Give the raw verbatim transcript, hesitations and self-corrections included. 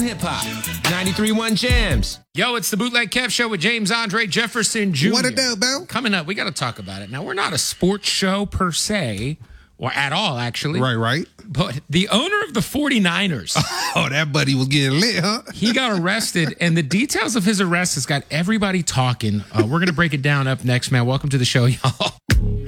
Hip Hop, ninety-three point one Jams. Yo, it's the Bootleg Kev Show with James Andre Jefferson Junior What it do, Bill? Coming up, we got to talk about it. Now, we're not a sports show per se, or at all, actually. Right, right. But the owner of the forty-niners. Oh, that buddy was getting lit, huh? He got arrested, and the details of his arrest has got everybody talking. Uh, we're going to break it down up next, man. Welcome to the show, y'all.